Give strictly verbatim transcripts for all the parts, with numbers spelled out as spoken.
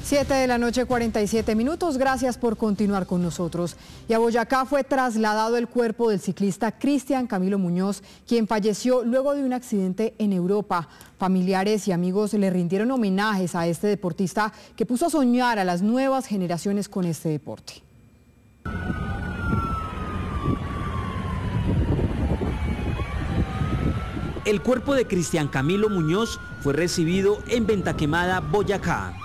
siete de la noche, cuarenta y siete minutos. Gracias por continuar con nosotros. Y a Boyacá fue trasladado el cuerpo del ciclista Cristian Camilo Muñoz, quien falleció luego de un accidente en Europa. Familiares y amigos le rindieron homenajes a este deportista que puso a soñar a las nuevas generaciones con este deporte. El cuerpo de Cristian Camilo Muñoz fue recibido en Venta Quemada, Boyacá.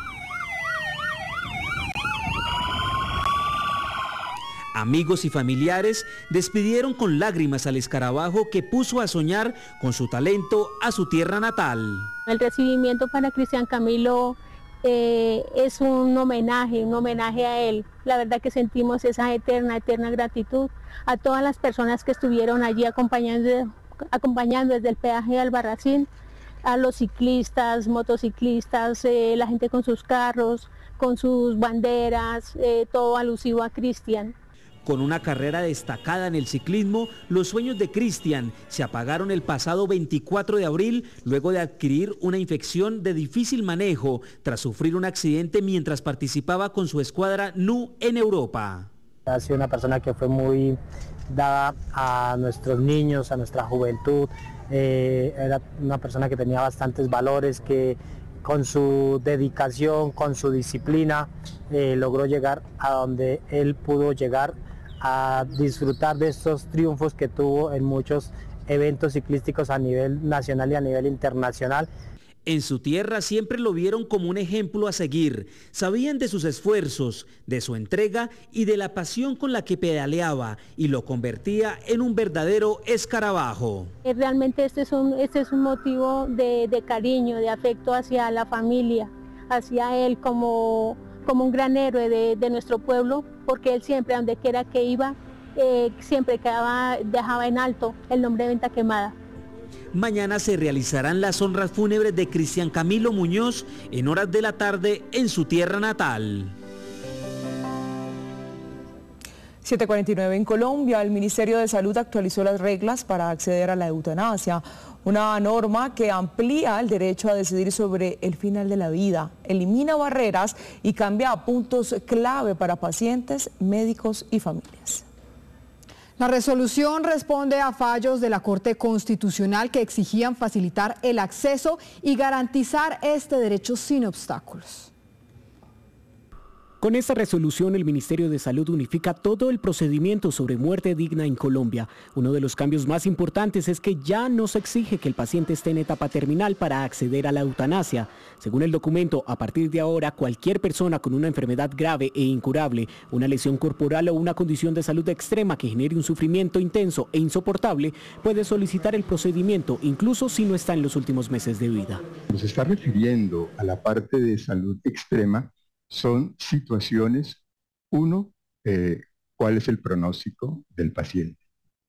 Amigos y familiares despidieron con lágrimas al escarabajo que puso a soñar con su talento a su tierra natal. El recibimiento para Cristian Camilo eh, es un homenaje, un homenaje a él. La verdad que sentimos esa eterna, eterna gratitud a todas las personas que estuvieron allí acompañando, acompañando desde el peaje de Albarracín, a los ciclistas, motociclistas, eh, la gente con sus carros, con sus banderas, eh, todo alusivo a Cristian. Con una carrera destacada en el ciclismo, los sueños de Cristian se apagaron el pasado veinticuatro de abril luego de adquirir una infección de difícil manejo tras sufrir un accidente mientras participaba con su escuadra N U en Europa. Ha sido una persona que fue muy dada a nuestros niños, a nuestra juventud. Eh, era una persona que tenía bastantes valores, que con su dedicación, con su disciplina, eh, logró llegar a donde él pudo llegar, a disfrutar de estos triunfos que tuvo en muchos eventos ciclísticos a nivel nacional y a nivel internacional. En su tierra siempre lo vieron como un ejemplo a seguir. Sabían de sus esfuerzos, de su entrega y de la pasión con la que pedaleaba y lo convertía en un verdadero escarabajo. Realmente este es un, este es un motivo de, de cariño, de afecto hacia la familia, hacia él como, como un gran héroe de, de nuestro pueblo, porque él siempre, donde quiera que iba, eh, siempre quedaba, dejaba en alto el nombre de Venta Quemada. Mañana se realizarán las honras fúnebres de Cristian Camilo Muñoz en horas de la tarde en su tierra natal. siete cuarenta y nueve en Colombia, el Ministerio de Salud actualizó las reglas para acceder a la eutanasia, una norma que amplía el derecho a decidir sobre el final de la vida, elimina barreras y cambia puntos clave para pacientes, médicos y familias. La resolución responde a fallos de la Corte Constitucional que exigían facilitar el acceso y garantizar este derecho sin obstáculos. Con esta resolución, el Ministerio de Salud unifica todo el procedimiento sobre muerte digna en Colombia. Uno de los cambios más importantes es que ya no se exige que el paciente esté en etapa terminal para acceder a la eutanasia. Según el documento, a partir de ahora, cualquier persona con una enfermedad grave e incurable, una lesión corporal o una condición de salud extrema que genere un sufrimiento intenso e insoportable, puede solicitar el procedimiento, incluso si no está en los últimos meses de vida. Nos está refiriendo a la parte de salud extrema. Son situaciones, uno, eh, cuál es el pronóstico del paciente.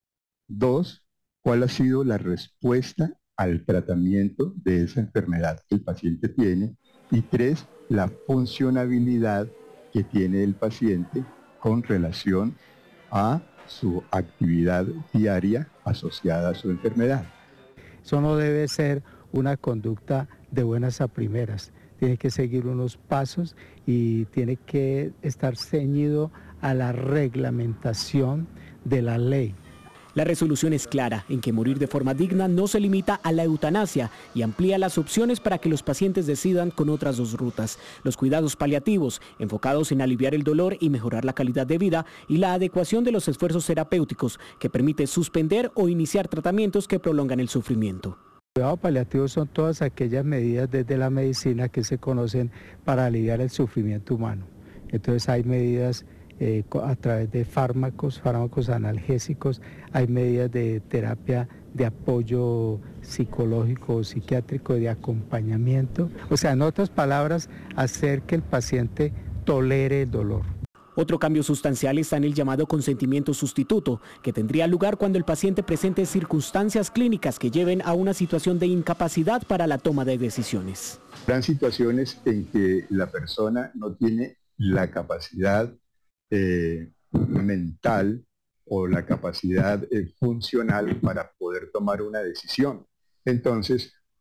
Dos, cuál ha sido la respuesta al tratamiento de esa enfermedad que el paciente tiene. Y tres, la funcionabilidad que tiene el paciente con relación a su actividad diaria asociada a su enfermedad. Eso no debe ser una conducta de buenas a primeras. Tiene que seguir unos pasos y tiene que estar ceñido a la reglamentación de la ley. La resolución es clara en que morir de forma digna no se limita a la eutanasia y amplía las opciones para que los pacientes decidan con otras dos rutas: los cuidados paliativos, enfocados en aliviar el dolor y mejorar la calidad de vida, y la adecuación de los esfuerzos terapéuticos, que permite suspender o iniciar tratamientos que prolongan el sufrimiento. Cuidado paliativo son todas aquellas medidas desde la medicina que se conocen para aliviar el sufrimiento humano. Entonces hay medidas eh, a través de fármacos, fármacos analgésicos, hay medidas de terapia de apoyo psicológico o psiquiátrico, de acompañamiento. O sea, en otras palabras, hacer que el paciente tolere el dolor. Otro cambio sustancial está en el llamado consentimiento sustituto, que tendría lugar cuando el paciente presente circunstancias clínicas que lleven a una situación de incapacidad para la toma de decisiones. Habrán situaciones en que la persona no tiene la capacidad eh, mental o la capacidad eh, funcional para poder tomar una decisión. Entonces,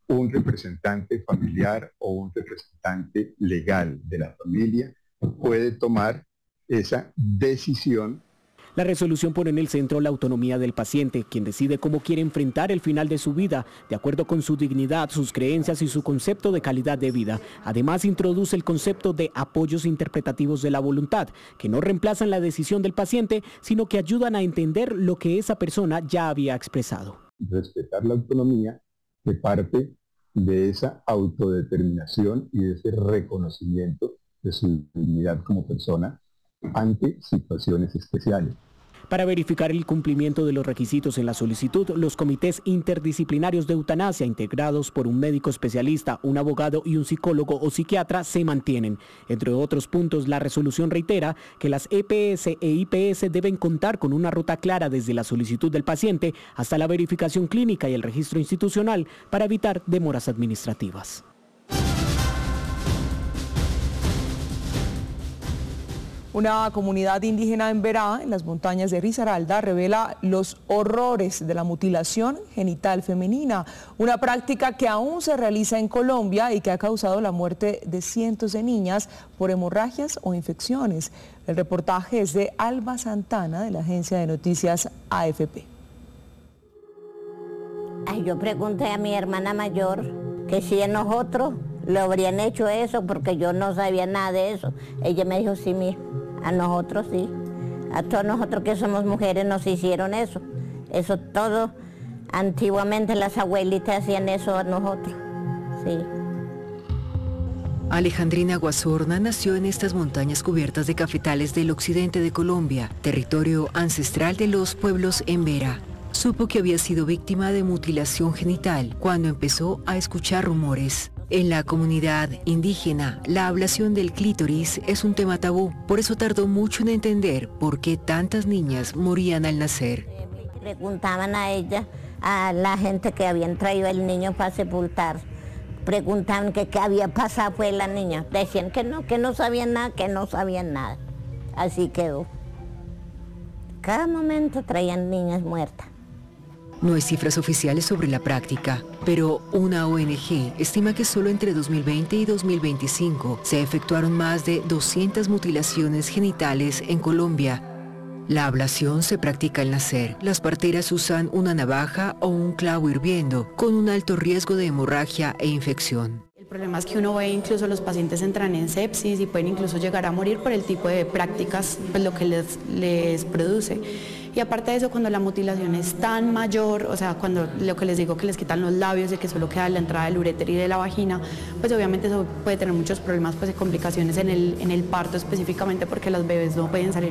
un representante familiar o un representante legal de la familia puede tomar esa decisión. La resolución pone en el centro la autonomía del paciente, quien decide cómo quiere enfrentar el final de su vida, de acuerdo con su dignidad, sus creencias y su concepto de calidad de vida. Además, introduce el concepto de apoyos interpretativos de la voluntad, que no reemplazan la decisión del paciente, sino que ayudan a entender lo que esa persona ya había expresado. Respetar la autonomía que parte de esa autodeterminación y de ese reconocimiento de su dignidad como persona ante situaciones especiales. Para verificar el cumplimiento de los requisitos en la solicitud, los comités interdisciplinarios de eutanasia, integrados por un médico especialista, un abogado y un psicólogo o psiquiatra, se mantienen. Entre otros puntos, la resolución reitera que las E P S e I P S deben contar con una ruta clara desde la solicitud del paciente hasta la verificación clínica y el registro institucional para evitar demoras administrativas. Una comunidad indígena en Verá, en las montañas de Risaralda, revela los horrores de la mutilación genital femenina, una práctica que aún se realiza en Colombia y que ha causado la muerte de cientos de niñas por hemorragias o infecciones. El reportaje es de Alba Santana, de la agencia de noticias A F P. Ay, yo pregunté a mi hermana mayor que si a nosotros le habrían hecho eso, porque yo no sabía nada de eso. Ella me dijo, sí, mi, a nosotros sí. A todos nosotros que somos mujeres nos hicieron eso. Eso todo, antiguamente las abuelitas hacían eso a nosotros, sí. Alejandrina Guasorna nació en estas montañas cubiertas de cafetales del occidente de Colombia, territorio ancestral de los pueblos Embera. Supo que había sido víctima de mutilación genital cuando empezó a escuchar rumores. En la comunidad indígena, la ablación del clítoris es un tema tabú, por eso tardó mucho en entender por qué tantas niñas morían al nacer. Preguntaban a ella, a la gente que habían traído el niño para sepultar, preguntaban que qué había pasado fue la niña, decían que no, que no sabían nada, que no sabían nada, así quedó. Cada momento traían niñas muertas. No hay cifras oficiales sobre la práctica, pero una O N G estima que solo entre dos mil veinte y dos mil veinticinco se efectuaron más de doscientas mutilaciones genitales en Colombia. La ablación se practica al nacer. Las parteras usan una navaja o un clavo hirviendo, con un alto riesgo de hemorragia e infección. El problema es que uno ve incluso los pacientes entran en sepsis y pueden incluso llegar a morir por el tipo de prácticas, pues lo que les, les produce. Y aparte de eso, cuando la mutilación es tan mayor, o sea, cuando lo que les digo que les quitan los labios y que solo queda la entrada del uréter y de la vagina, pues obviamente eso puede tener muchos problemas, pues de complicaciones en el, en el parto específicamente porque los bebés no pueden salir.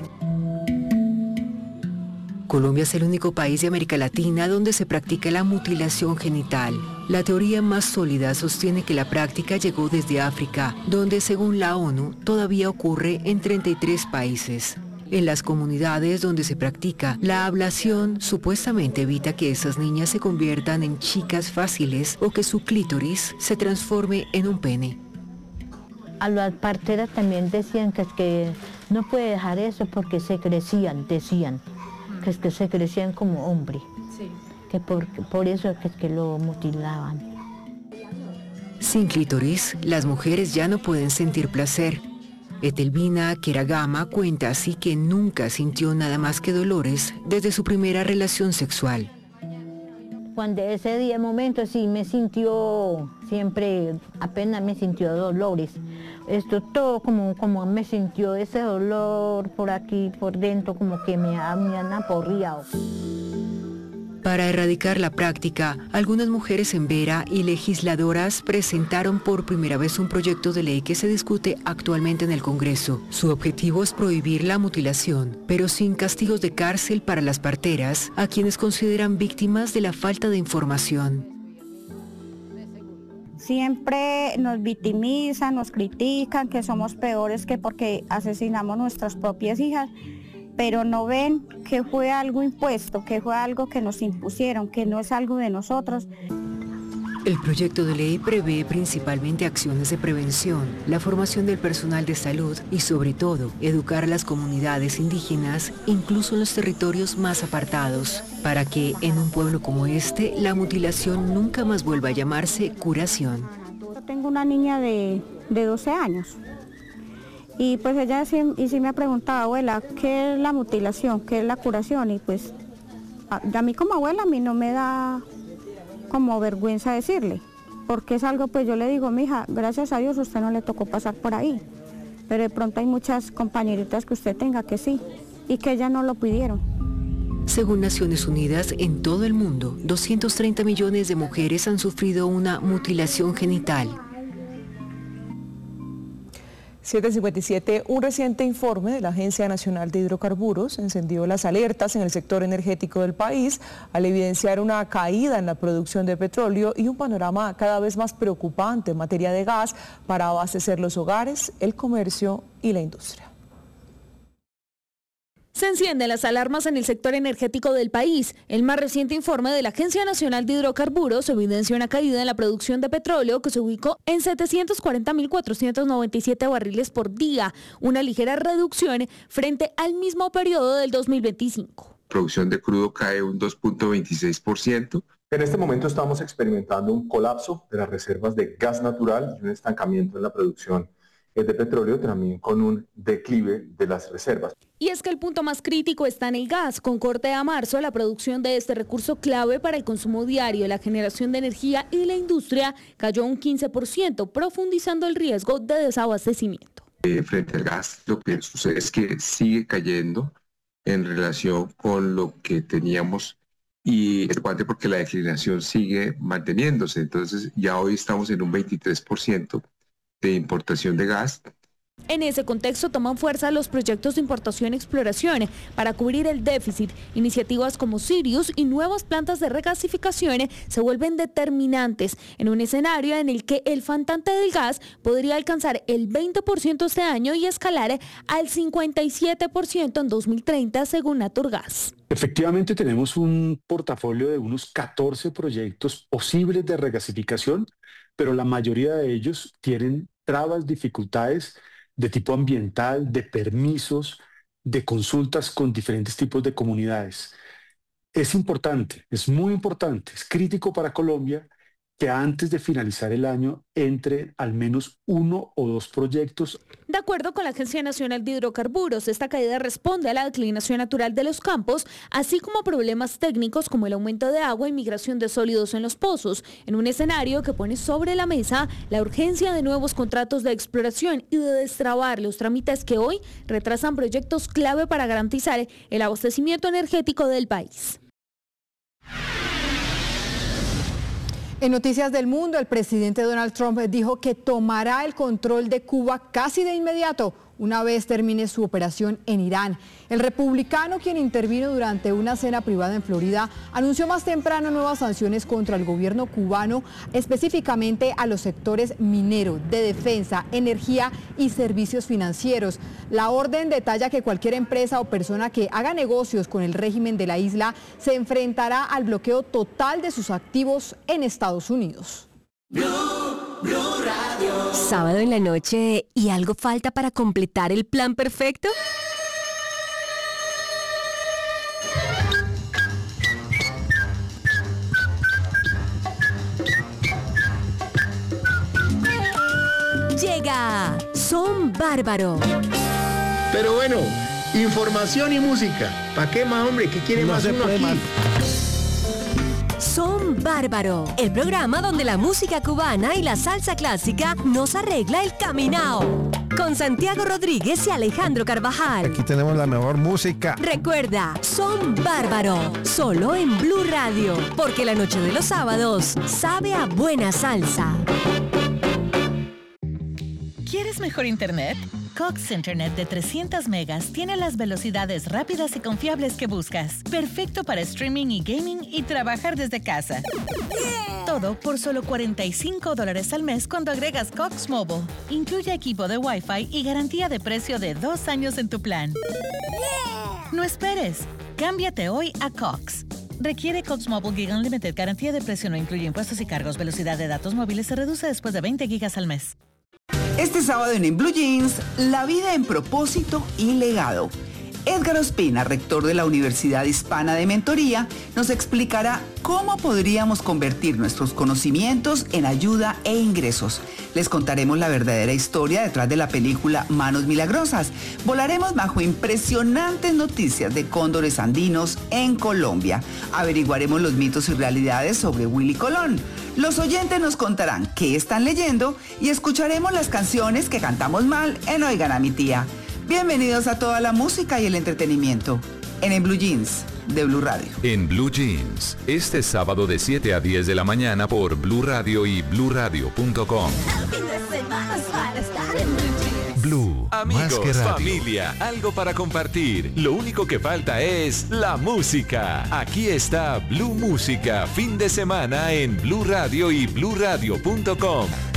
Colombia es el único país de América Latina donde se practica la mutilación genital. La teoría más sólida sostiene que la práctica llegó desde África, donde según la ONU todavía ocurre en treinta y tres países. En las comunidades donde se practica, la ablación supuestamente evita que esas niñas se conviertan en chicas fáciles o que su clítoris se transforme en un pene. A las parteras también decían que, es que no puede dejar eso porque se crecían, decían, que es que se crecían como hombre, sí. Que por, por eso es que, es que lo mutilaban. Sin clítoris, las mujeres ya no pueden sentir placer. Etelvina Keragama cuenta así que nunca sintió nada más que dolores desde su primera relación sexual. Cuando ese día, momento, sí me sintió, siempre apenas me sintió dolores. Esto todo como, como me sintió ese dolor por aquí, por dentro, como que me, me han aporreado. Para erradicar la práctica, algunas mujeres en Vera y legisladoras presentaron por primera vez un proyecto de ley que se discute actualmente en el Congreso. Su objetivo es prohibir la mutilación, pero sin castigos de cárcel para las parteras, a quienes consideran víctimas de la falta de información. Siempre nos victimizan, nos critican, que somos peores que porque asesinamos nuestras propias hijas, pero no ven que fue algo impuesto, que fue algo que nos impusieron, que no es algo de nosotros. El proyecto de ley prevé principalmente acciones de prevención, la formación del personal de salud y sobre todo educar a las comunidades indígenas, incluso en los territorios más apartados, para que en un pueblo como este la mutilación nunca más vuelva a llamarse curación. Yo tengo una niña de, de doce años y pues ella sí, y sí me ha preguntado, abuela, ¿qué es la mutilación? ¿Qué es la curación? Y pues a, a mí como abuela a mí no me da como vergüenza decirle, porque es algo, pues yo le digo, mija, gracias a Dios usted no le tocó pasar por ahí, pero de pronto hay muchas compañeritas que usted tenga que sí, y que ellas no lo pidieron. Según Naciones Unidas, en todo el mundo, doscientos treinta millones de mujeres han sufrido una mutilación genital. siete cincuenta y siete, un reciente informe de la Agencia Nacional de Hidrocarburos encendió las alertas en el sector energético del país al evidenciar una caída en la producción de petróleo y un panorama cada vez más preocupante en materia de gas para abastecer los hogares, el comercio y la industria. Se encienden las alarmas en el sector energético del país. El más reciente informe de la Agencia Nacional de Hidrocarburos evidencia una caída en la producción de petróleo que se ubicó en setecientos cuarenta mil cuatrocientos noventa y siete barriles por día, una ligera reducción frente al mismo periodo del dos mil veinticinco. La producción de crudo cae un dos punto veintiséis por ciento. En este momento estamos experimentando un colapso de las reservas de gas natural y un estancamiento en la producción de petróleo, también con un declive de las reservas. Y es que el punto más crítico está en el gas. Con corte a marzo, la producción de este recurso clave para el consumo diario, la generación de energía y la industria cayó un quince por ciento, profundizando el riesgo de desabastecimiento. Eh, frente al gas, lo que sucede es que sigue cayendo en relación con lo que teníamos y es porque la declinación sigue manteniéndose. Entonces ya hoy estamos en un veintitrés por ciento de importación de gas. En ese contexto toman fuerza los proyectos de importación y exploración para cubrir el déficit. Iniciativas como Sirius y nuevas plantas de regasificación se vuelven determinantes en un escenario en el que el faltante del gas podría alcanzar el veinte por ciento este año y escalar al cincuenta y siete por ciento en dos mil treinta según Naturgas. Efectivamente tenemos un portafolio de unos catorce proyectos posibles de regasificación, pero la mayoría de ellos tienen trabas, dificultades de tipo ambiental, de permisos, de consultas con diferentes tipos de comunidades. Es importante, es muy importante, es crítico para Colombia que antes de finalizar el año entre al menos uno o dos proyectos. De acuerdo con la Agencia Nacional de Hidrocarburos, esta caída responde a la declinación natural de los campos, así como a problemas técnicos como el aumento de agua y migración de sólidos en los pozos, en un escenario que pone sobre la mesa la urgencia de nuevos contratos de exploración y de destrabar los trámites que hoy retrasan proyectos clave para garantizar el abastecimiento energético del país. En Noticias del Mundo, el presidente Donald Trump dijo que tomará el control de Cuba casi de inmediato, una vez termine su operación en Irán. El republicano, quien intervino durante una cena privada en Florida, anunció más temprano nuevas sanciones contra el gobierno cubano, específicamente a los sectores minero, de defensa, energía y servicios financieros. La orden detalla que cualquier empresa o persona que haga negocios con el régimen de la isla se enfrentará al bloqueo total de sus activos en Estados Unidos. Blue, Blue Radio. Sábado en la noche, ¿y algo falta para completar el plan perfecto? Llega Son Bárbaro. Pero bueno, información y música. ¿Para qué más, hombre? ¿Qué quiere no más uno aquí? Más. Son Bárbaro, el programa donde la música cubana y la salsa clásica nos arregla el caminao. Con Santiago Rodríguez y Alejandro Carvajal. Aquí tenemos la mejor música. Recuerda, Son Bárbaro, solo en Blue Radio, porque la noche de los sábados sabe a buena salsa. ¿Quieres mejor internet? Cox Internet de trescientos megas tiene las velocidades rápidas y confiables que buscas. Perfecto para streaming y gaming y trabajar desde casa. Yeah. Todo por solo cuarenta y cinco dólares al mes cuando agregas Cox Mobile. Incluye equipo de Wi-Fi y garantía de precio de dos años en tu plan. Yeah. No esperes. Cámbiate hoy a Cox. Requiere Cox Mobile Gig Unlimited. Garantía de precio, no incluye impuestos y cargos. Velocidad de datos móviles se reduce después de veinte gigas al mes. Este sábado en En Blue Jeans, la vida en propósito y legado. Edgar Ospina, rector de la Universidad Hispana de Mentoría, nos explicará cómo podríamos convertir nuestros conocimientos en ayuda e ingresos. Les contaremos la verdadera historia detrás de la película Manos Milagrosas. Volaremos bajo impresionantes noticias de cóndores andinos en Colombia. Averiguaremos los mitos y realidades sobre Willy Colón. Los oyentes nos contarán qué están leyendo y escucharemos las canciones que cantamos mal en Oigan a mi tía. Bienvenidos a toda la música y el entretenimiento en En Blue Jeans de Blue Radio. En Blue Jeans, este sábado de siete a diez de la mañana por Blue Radio y blue radio punto com. Blue, amigos, más que radio. Familia, algo para compartir. Lo único que falta es la música. Aquí está Blue Música, fin de semana en Blue Radio y blue radio punto com.